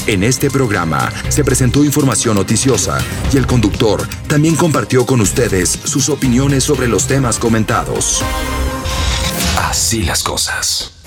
En este programa se presentó información noticiosa y el conductor también compartió con ustedes sus opiniones sobre los temas comentados. Así las cosas.